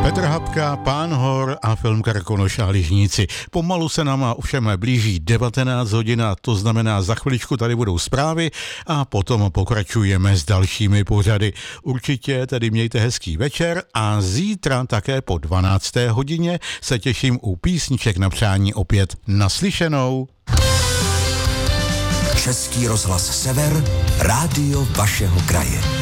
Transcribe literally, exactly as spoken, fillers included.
Petr Habka, Pán hor a film Krkonoš a lyžníci. Pomalu se nám ovšem blíží devatenáct hodin, a to znamená, za chviličku tady budou zprávy a potom pokračujeme s dalšími pořady. Určitě tedy mějte hezký večer a zítra také po dvanácté hodině se těším u písniček na přání opět naslyšenou. Český rozhlas Sever, rádio vašeho kraje.